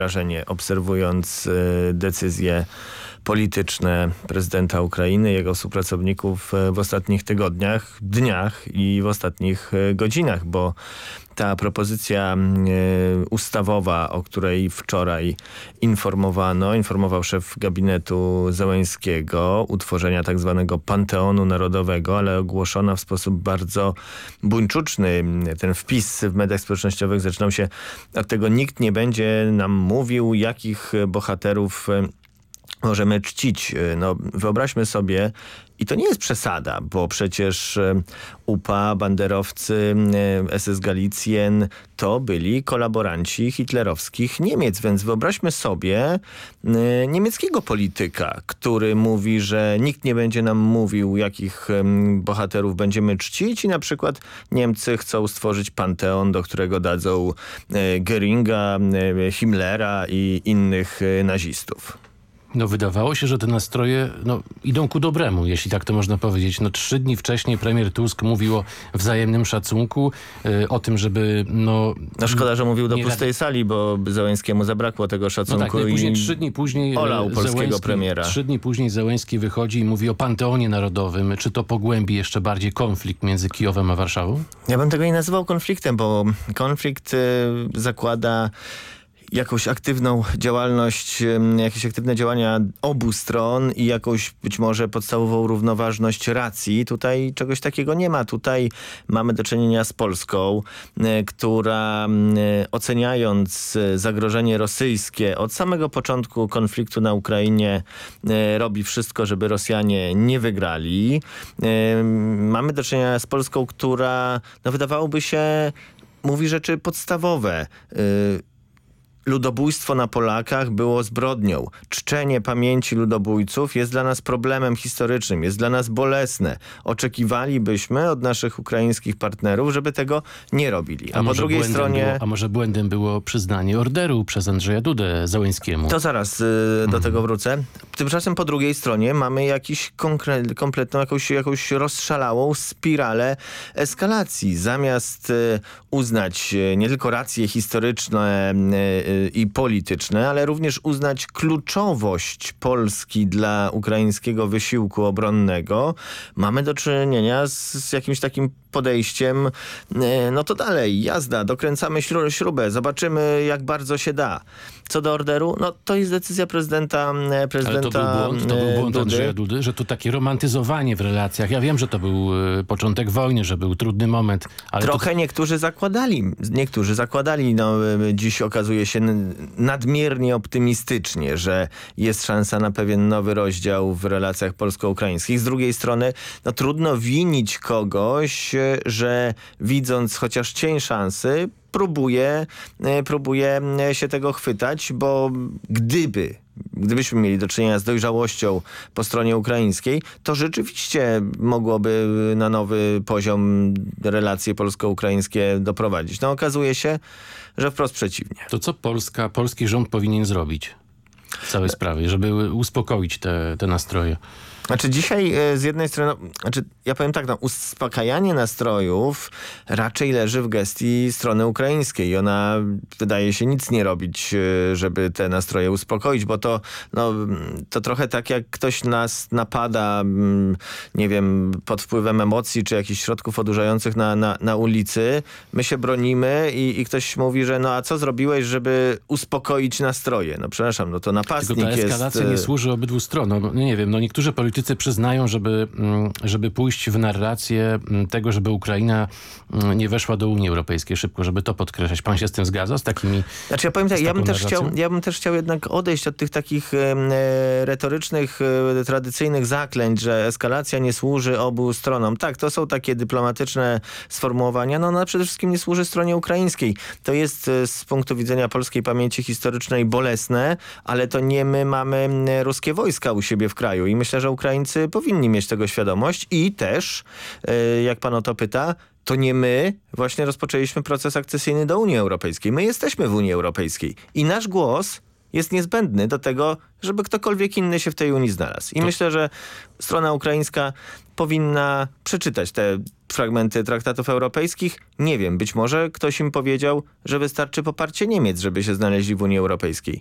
wrażenie, obserwując decyzje polityczne prezydenta Ukrainy, jego współpracowników w ostatnich tygodniach, dniach i w ostatnich godzinach, bo ta propozycja ustawowa, o której wczoraj informował szef gabinetu Zełenskiego, utworzenia tak zwanego Panteonu Narodowego, ale ogłoszona w sposób bardzo buńczuczny. Ten wpis w mediach społecznościowych zaczynał się od tego: nikt nie będzie nam mówił, jakich bohaterów możemy czcić. No, wyobraźmy sobie, i to nie jest przesada, bo przecież UPA, banderowcy, SS Galicjen to byli kolaboranci hitlerowskich Niemiec, więc wyobraźmy sobie niemieckiego polityka, który mówi, że nikt nie będzie nam mówił, jakich bohaterów będziemy czcić, i na przykład Niemcy chcą stworzyć panteon, do którego dadzą Göringa, Himmlera i innych nazistów. No wydawało się, że te nastroje idą ku dobremu, jeśli tak to można powiedzieć. 3 dni wcześniej premier Tusk mówił o wzajemnym szacunku, o tym, żeby... szkoda, że mówił do pustej sali, bo Zełenskiemu zabrakło tego szacunku. Później 3 dni później olał polskiego premiera. 3 dni później Zełenski wychodzi i mówi o Panteonie Narodowym. Czy to pogłębi jeszcze bardziej konflikt między Kijowem a Warszawą? Ja bym tego nie nazywał konfliktem, bo konflikt zakłada jakąś aktywną działalność, jakieś aktywne działania obu stron i jakąś być może podstawową równoważność racji. Tutaj czegoś takiego nie ma. Tutaj mamy do czynienia z Polską, która oceniając zagrożenie rosyjskie od samego początku konfliktu na Ukrainie robi wszystko, żeby Rosjanie nie wygrali. Mamy do czynienia z Polską, która wydawałoby się mówi rzeczy podstawowe. Ludobójstwo na Polakach było zbrodnią. Czczenie pamięci ludobójców jest dla nas problemem historycznym, jest dla nas bolesne. Oczekiwalibyśmy od naszych ukraińskich partnerów, żeby tego nie robili. A po drugiej stronie... A może błędem było przyznanie orderu przez Andrzeja Dudę Zełenskiemu? To zaraz do tego wrócę. Tymczasem po drugiej stronie mamy kompletną jakąś rozszalałą spiralę eskalacji. Zamiast uznać nie tylko racje historyczne i polityczne, ale również uznać kluczowość Polski dla ukraińskiego wysiłku obronnego, mamy do czynienia z jakimś takim podejściem, to dalej, jazda, dokręcamy śrubę, zobaczymy, jak bardzo się da. Co do orderu, to jest decyzja prezydenta Ale to był błąd Andrzeja Dudy, że to takie romantyzowanie w relacjach. Ja wiem, że to był początek wojny, że był trudny moment. Ale trochę niektórzy zakładali, dziś okazuje się nadmiernie optymistycznie, że jest szansa na pewien nowy rozdział w relacjach polsko-ukraińskich. Z drugiej strony, trudno winić kogoś, że widząc chociaż cień szansy, próbuje się tego chwytać, bo gdybyśmy mieli do czynienia z dojrzałością po stronie ukraińskiej, to rzeczywiście mogłoby na nowy poziom relacje polsko-ukraińskie doprowadzić. Okazuje się, że wprost przeciwnie. To co polski rząd powinien zrobić w całej sprawie, żeby uspokoić te nastroje? Dzisiaj z jednej strony, ja powiem tak, uspokajanie nastrojów raczej leży w gestii strony ukraińskiej i ona wydaje się nic nie robić, żeby te nastroje uspokoić, bo to trochę tak, jak ktoś nas napada, nie wiem, pod wpływem emocji czy jakichś środków odurzających na ulicy. My się bronimy i ktoś mówi, że a co zrobiłeś, żeby uspokoić nastroje? Przepraszam, to napastnik jest... Tylko ta eskalacja nie służy obydwu stronom. Nie wiem, niektórzy politycy przyznają, żeby pójść w narrację tego, żeby Ukraina nie weszła do Unii Europejskiej szybko, żeby to podkreślać. Pan się z tym zgadza? Z takimi... ja powiem tak, ja bym też chciał jednak odejść od tych takich retorycznych, tradycyjnych zaklęć, że eskalacja nie służy obu stronom. Tak, to są takie dyplomatyczne sformułowania, no przede wszystkim nie służy stronie ukraińskiej. To jest z punktu widzenia polskiej pamięci historycznej bolesne, ale to nie my mamy ruskie wojska u siebie w kraju i myślę, że Ukraińcy powinni mieć tego świadomość i też, jak pan o to pyta, to nie my właśnie rozpoczęliśmy proces akcesyjny do Unii Europejskiej. My jesteśmy w Unii Europejskiej i nasz głos jest niezbędny do tego, żeby ktokolwiek inny się w tej Unii znalazł. I myślę, że strona ukraińska powinna przeczytać te fragmenty traktatów europejskich. Nie wiem, być może ktoś im powiedział, że wystarczy poparcie Niemiec, żeby się znaleźli w Unii Europejskiej.